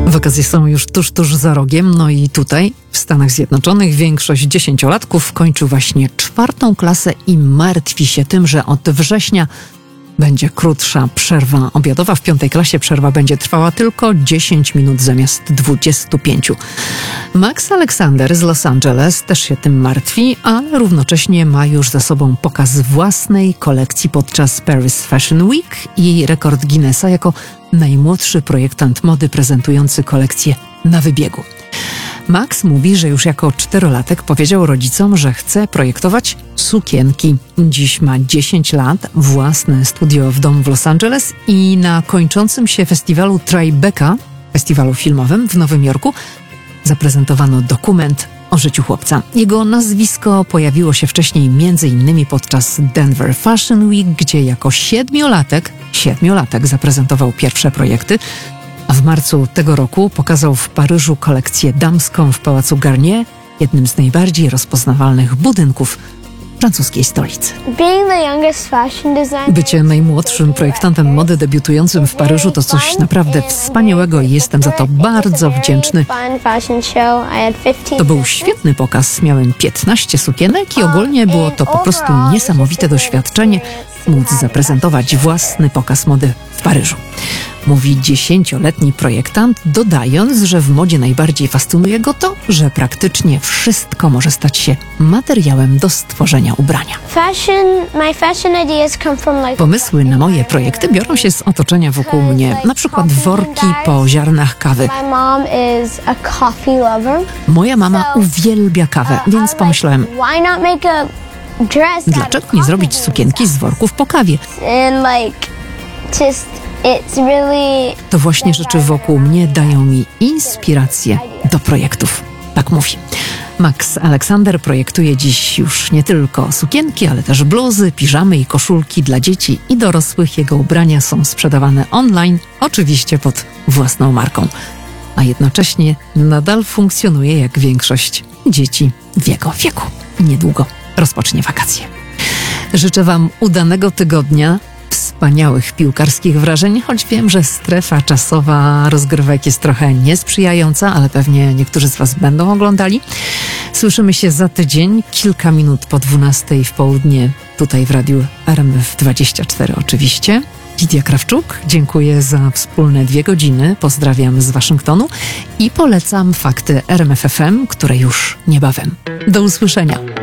Wakacje są już tuż za rogiem, no i tutaj, w Stanach Zjednoczonych, większość dziesięciolatków kończy właśnie 4. klasę i martwi się tym, że od września będzie krótsza przerwa obiadowa. W 5. klasie przerwa będzie trwała tylko 10 minut zamiast 25. Max Alexander z Los Angeles też się tym martwi, ale równocześnie ma już za sobą pokaz własnej kolekcji podczas Paris Fashion Week i rekord Guinnessa jako najmłodszy projektant mody prezentujący kolekcję na wybiegu. Max mówi, że już jako 4-latek powiedział rodzicom, że chce projektować sukienki. Dziś ma 10 lat, własne studio w domu w Los Angeles i na kończącym się festiwalu Tribeca, festiwalu filmowym w Nowym Jorku, zaprezentowano dokument o życiu chłopca. Jego nazwisko pojawiło się wcześniej m.in. podczas Denver Fashion Week, gdzie jako 7-latek zaprezentował pierwsze projekty, a w marcu tego roku pokazał w Paryżu kolekcję damską w Pałacu Garnier, jednym z najbardziej rozpoznawalnych budynków francuskiej stolicy. Bycie najmłodszym projektantem mody debiutującym w Paryżu to coś naprawdę wspaniałego i jestem za to bardzo wdzięczny. To był świetny pokaz, miałem 15 sukienek i ogólnie było to po prostu niesamowite doświadczenie móc zaprezentować własny pokaz mody w Paryżu. Mówi 10-letni projektant, dodając, że w modzie najbardziej fascynuje go to, że praktycznie wszystko może stać się materiałem do stworzenia ubrania. Pomysły na moje projekty biorą się z otoczenia wokół mnie, na przykład worki po ziarnach kawy. Moja mama uwielbia kawę, więc pomyślałem, dlaczego nie zrobić sukienki z worków po kawie? To właśnie rzeczy wokół mnie dają mi inspirację do projektów. Tak mówi. Max Alexander projektuje dziś już nie tylko sukienki, ale też bluzy, piżamy i koszulki dla dzieci i dorosłych. Jego ubrania są sprzedawane online, oczywiście pod własną marką. A jednocześnie nadal funkcjonuje jak większość dzieci w jego wieku. Niedługo rozpocznie wakacje. Życzę Wam udanego tygodnia, wspaniałych piłkarskich wrażeń, choć wiem, że strefa czasowa rozgrywek jest trochę niesprzyjająca, ale pewnie niektórzy z Was będą oglądali. Słyszymy się za tydzień, kilka minut po 12 w południe, tutaj w radiu RMF24 oczywiście. Lidia Krawczuk, dziękuję za wspólne 2 godziny, pozdrawiam z Waszyngtonu i polecam fakty RMF FM, które już niebawem. Do usłyszenia.